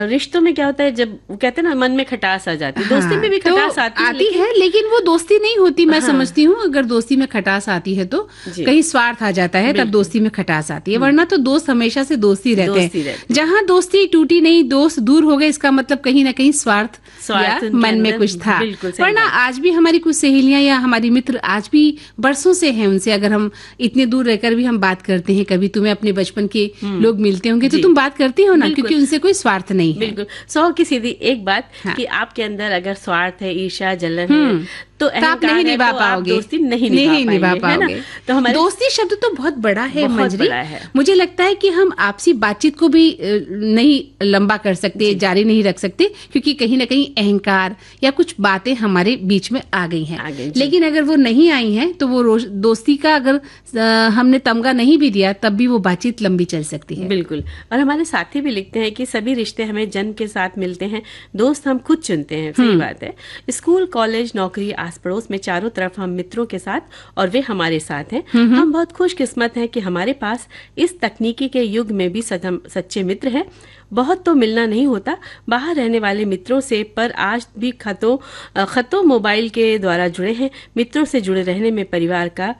रिश्तों में क्या होता है, जब वो कहते हैं ना मन में खटास आ जाती है, दोस्ती में भी खटास आती है, लेकिन वो दोस्ती नहीं होती। मैं समझती हूँ अगर दोस्ती में खटास आती है तो कहीं स्वार्थ आ जाता है, तब दोस्ती में खटास आती है, वरना तो दोस्त हमेशा से दोस्ती रहते हैं। जहाँ दोस्ती टूटी नहीं, दोस्त दूर हो गए, इसका मतलब कहीं ना कहीं स्वार्थ या मन में कुछ था। वरना आज भी हमारी कुछ सहेलियां या हमारी मित्र आज भी बरसों से हैं, उनसे अगर हम इतने दूर रहकर भी हम बात करते हैं, कभी तुम्हें अपने बचपन के लोग मिलते होंगे तो तुम बात करती हो ना, क्योंकि उनसे कोई स्वार्थ नहीं है। बिल्कुल। 100 की सीधी एक बात कि आपके अंदर अगर स्वार्थ है, ईर्ष्या, जलन है, तो आप नहीं निभा पाओगे, दोस्ती नहीं निभा पाओगे। तो हमारे दोस्ती शब्द तो बहुत बड़ा है मंजरी, मुझे लगता है कि हम आपसी बातचीत को भी नहीं लंबा कर सकते, जारी नहीं रख सकते, क्योंकि कहीं ना कहीं अहंकार या कुछ बातें हमारे बीच में आ गई हैं। लेकिन अगर वो नहीं आई हैं तो वो दोस्ती का अगर हमने तमगा नहीं भी दिया तब भी वो बातचीत लंबी चल सकती है। बिल्कुल। और हमारे साथी भी लिखते हैं कि सभी रिश्ते हमें जन्म के साथ मिलते हैं, दोस्त हम खुद चुनते हैं। सही बात है। स्कूल, कॉलेज, नौकरी, आस पड़ोस में चारों तरफ हम मित्रों के साथ, और वे हमारे साथ हैं। हम बहुत खुशकिस्मत हैं कि हमारे पास इस तकनीकी के युग में भी सच्चे मित्र हैं। बहुत तो मिलना नहीं होता बाहर रहने वाले मित्रों से, पर आज भी खतों मोबाइल के द्वारा जुड़े हैं। मित्रों से जुड़े रहने में परिवार का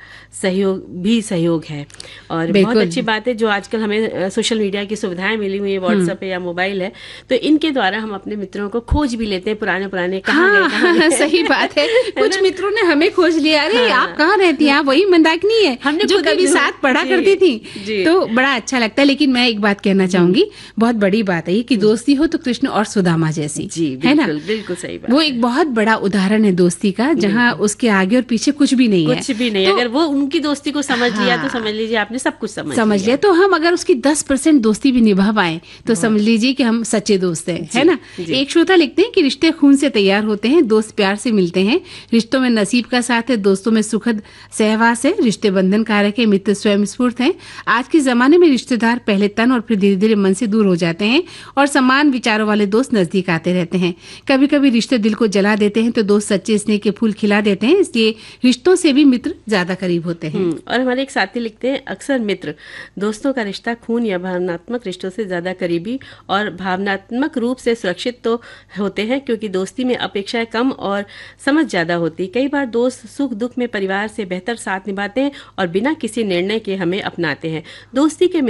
सहयोग है। और बहुत अच्छी बात है जो आजकल हमें सोशल मीडिया की सुविधाएं मिली हुई है, व्हाट्सएप है या मोबाइल है, तो इनके द्वारा हम अपने मित्रों को खोज भी लेते हैं, पुराने कहाँ गए। सही बात है। कुछ मित्रों ने हमें खोज लिया, अरे आप कहाँ रहती हैं, आप वही मंदाकिनी है हमने जो कभी साथ पढ़ा करती थी, तो बड़ा अच्छा लगता है। लेकिन मैं एक बात कहना चाहूंगी, बहुत बड़ी बात है कि दोस्ती हो तो कृष्ण और सुदामा जैसी, है ना? बिल्कुल सही बात। वो एक बहुत बड़ा उदाहरण है दोस्ती का, जहाँ उसके आगे और पीछे कुछ भी नहीं है। कुछ भी नहीं। तो अगर वो उनकी दोस्ती को समझ लिया तो समझ लीजिए आपने सब कुछ समझ लिया। तो हम अगर उसकी 10% दोस्ती भी निभा पाए तो समझ लीजिए कि हम सच्चे दोस्त हैं, है ना? एक श्रोता लिखते हैं कि रिश्ते खून से तैयार होते हैं, दोस्त प्यार से मिलते हैं, रिश्तों में नसीब का साथ है, दोस्तों में सुखद सहवास है, रिश्ते बंधन कारक है, मित्र स्वयं स्फूर्त हैं। आज के जमाने में रिश्तेदार पहले तन और फिर धीरे धीरे मन से दूर हो जाते हैं, और समान विचारों वाले दोस्त नजदीक आते रहते हैं। कभी कभी रिश्ते दिल को जला देते हैं तो दोस्त सच्चे स्नेह के फूल खिला देते हैं, इसलिए रिश्तों से भी मित्र ज्यादा करीब होते हैं। और हमारे एक साथी लिखते हैं, अक्सर मित्र दोस्तों का रिश्ता खून या भावनात्मक रिश्तों से ज्यादा करीबी और भावनात्मक रूप से सुरक्षित तो होते हैं, क्योंकि दोस्ती में अपेक्षाएं कम और समझ ज्यादा होती। कई बार दोस्त सुख दुख में परिवार से बेहतर साथ निभाते हैं और बिना किसी निर्णय के हमें अपनाते हैं। दोस्ती की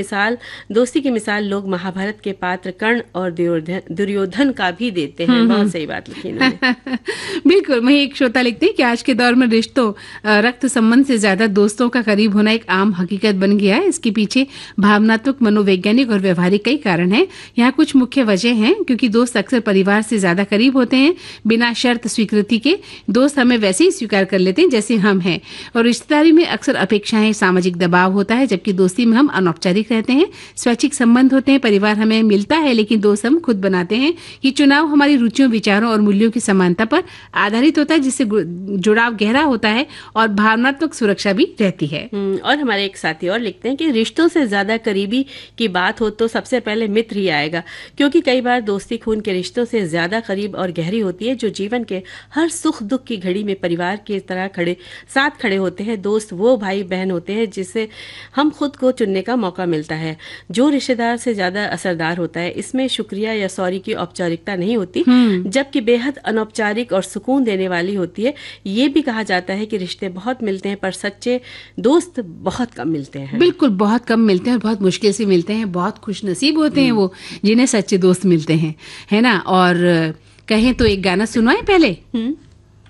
मिसाल लोग महाभारत के पात्र कर्ण और दुर्योधन का भी देते हैं। बहुत सही बात लिखी इन्होंने। बिल्कुल। वही एक श्रोता लिखते हैं कि आज के दौर में रिश्तों रक्त संबंध से ज्यादा दोस्तों का करीब होना एक आम हकीकत बन गया है। इसके पीछे भावनात्मक, मनोवैज्ञानिक और व्यवहारिक कई कारण हैं। यहाँ कुछ मुख्य वजह हैं, क्योंकि दोस्त अक्सर परिवार से ज्यादा करीब होते हैं। बिना शर्त स्वीकृति के दोस्त हमें वैसे ही स्वीकार कर लेते हैं जैसे हम हैं, और रिश्तेदारी में अक्सर अपेक्षाएं, सामाजिक दबाव होता है, जबकि दोस्ती में हम अनौपचारिक रहते हैं, स्वैच्छिक संबंध होते हैं। परिवार हमें मिलता है लेकिन दोस्त हम खुद बनाते हैं। ये चुनाव हमारी रुचियों, विचारों और मूल्यों की समानता पर आधारित होता है, जिससे जुड़ाव गहरा होता है और भावनात्मक सुरक्षा भी रहती है। और हमारे एक साथी और लिखते हैं कि रिश्तों से ज्यादा करीबी की बात हो तो सबसे पहले मित्र ही आएगा, क्योंकि कई बार दोस्ती खून के रिश्तों से ज्यादा करीब और गहरी होती है, जो जीवन के हर सुख दुख की घड़ी में परिवार की तरह साथ खड़े होते हैं। दोस्त वो भाई बहन होते हैं जिससे हम खुद को चुनने का मौका मिलता है, जो रिश्तेदार से ज्यादा असरदार होता है। इसमें शुक्रिया या सॉरी की औपचारिकता नहीं होती, जबकि बेहद अनौपचारिक और सुकून देने वाली होती है। ये भी कहा जाता है कि रिश्ते बहुत मिलते हैं पर सच्चे दोस्त बहुत कम मिलते हैं। बिल्कुल, बहुत कम मिलते हैं और बहुत मुश्किल से मिलते हैं। बहुत खुश नसीब होते हैं वो जिन्हें सच्चे दोस्त मिलते हैं, है ना? और कहें तो एक गाना सुनवाएं पहले।